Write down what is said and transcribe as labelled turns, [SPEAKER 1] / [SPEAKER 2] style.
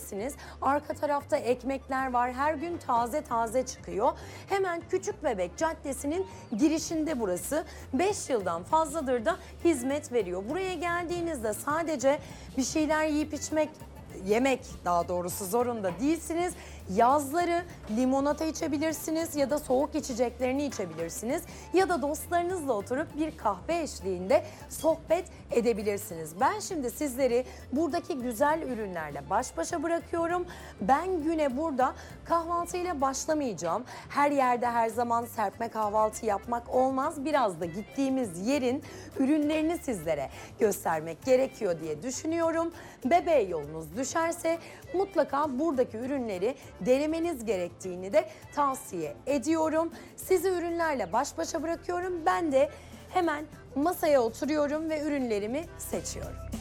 [SPEAKER 1] görebilirsiniz. Arka tarafta ekmekler var. Her gün taze taze çıkıyor. Hemen Küçükbebek Caddesi'nin girişinde burası. 5 yıldan fazladır da hizmet veriyor. Buraya geldiğinizde sadece bir şeyler yiyip içmek, yemek daha doğrusu zorunda değilsiniz. Yazları limonata içebilirsiniz ya da soğuk içeceklerini içebilirsiniz. Ya da dostlarınızla oturup bir kahve eşliğinde sohbet edebilirsiniz. Ben şimdi sizleri buradaki güzel ürünlerle baş başa bırakıyorum. Ben güne burada kahvaltıyla başlamayacağım. Her yerde her zaman serpme kahvaltı yapmak olmaz. Biraz da gittiğimiz yerin ürünlerini sizlere göstermek gerekiyor diye düşünüyorum. Bebeğe yolunuz düşerse mutlaka buradaki ürünleri denemeniz gerektiğini de tavsiye ediyorum. Sizi ürünlerle baş başa bırakıyorum. Ben de hemen masaya oturuyorum ve ürünlerimi seçiyorum.